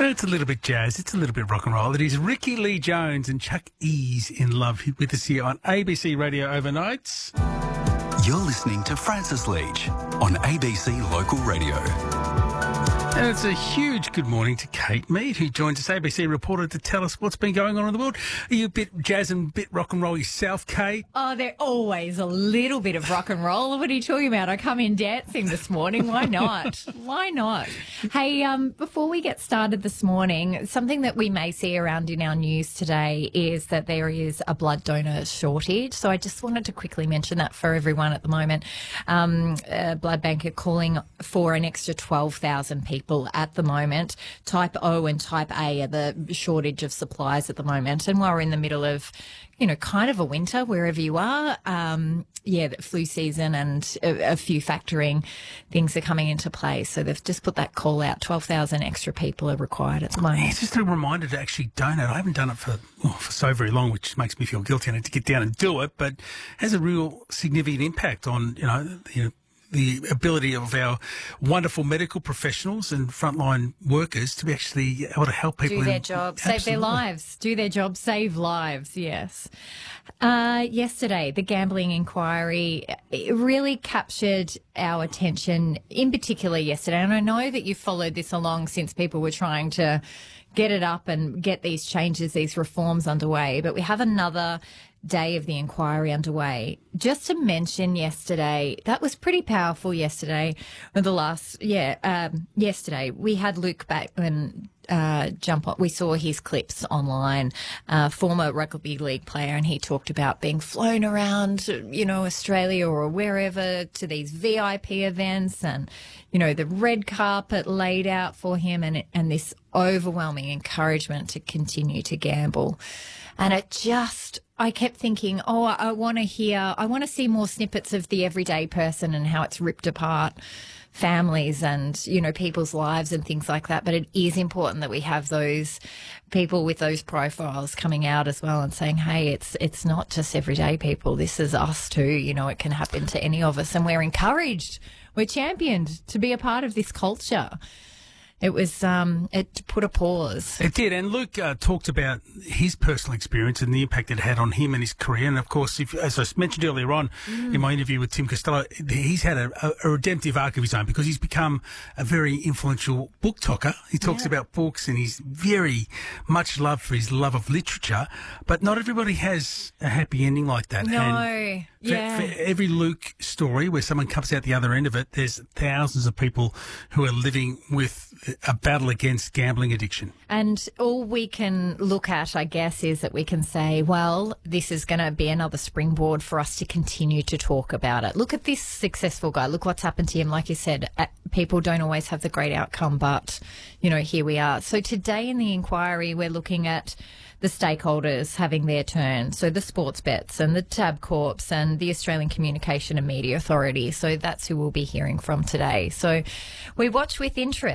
It's a little bit jazz. It's a little bit rock and roll. It is Ricky Lee Jones and Chuck E's in love with us here on ABC Radio Overnights. You're listening to Francis Leach on ABC Local Radio. And it's a huge good morning to Kate Mead, who joins us, ABC reporter, to tell us what's been going on in the world. Are you a bit jazz and a bit rock and roll yourself, Kate? Oh, they're always a little bit of rock and roll. What are you talking about? I come in dancing this morning. Why not? Why not? Hey, before we get started this morning, something that we may see around in our news today is that there is a blood donor shortage. So I just wanted to quickly mention that for everyone at the moment. Blood Bank are calling for an extra 12,000 people at the moment. Type O and Type A are the shortage of supplies at the moment. And while we're in the middle of, kind of a winter wherever you are, the flu season and a few factoring things are coming into play. So they've just put that call out. 12,000 extra people are required at the moment. It's just a reminder to actually donate. I haven't done it for so very long, which makes me feel guilty. I need to get down and do it, but it has a real significant impact on, the ability of our wonderful medical professionals and frontline workers to be actually able to help people. Do their job, save their lives. Do their job, save lives, yes. Yesterday, the gambling inquiry really captured our attention, in particular yesterday. And I know that you followed this along since people were trying to get it up and get these changes, these reforms underway. But we have another day of the inquiry underway. Just to mention yesterday, that was pretty powerful yesterday. Yesterday we had Luke Bateman jump on. We saw his clips online, former rugby league player, and he talked about being flown around, Australia or wherever to these VIP events and, the red carpet laid out for him and this overwhelming encouragement to continue to gamble. And I kept thinking, I want to see more snippets of the everyday person and how it's ripped apart families and, people's lives and things like that. But it is important that we have those people with those profiles coming out as well and saying, hey, it's not just everyday people. This is us too. It can happen to any of us. And we're encouraged, we're championed to be a part of this culture. It was, it put a pause. It did. And Luke talked about his personal experience and the impact it had on him and his career. And, of course, as I mentioned earlier on in my interview with Tim Costello, he's had a redemptive arc of his own because he's become a very influential book talker. He talks about books and he's very much loved for his love of literature. But not everybody has a happy ending like that. No. And for every Luke story where someone comes out the other end of it, there's thousands of people who are living with a battle against gambling addiction. And all we can look at, I guess, is that we can say, well, this is going to be another springboard for us to continue to talk about it. Look at this successful guy. Look what's happened to him. Like you said, people don't always have the great outcome, but, here we are. So today in the inquiry, we're looking at the stakeholders having their turn. So the sports bets and the Tabcorps and the Australian Communication and Media Authority. So that's who we'll be hearing from today. So we watch with interest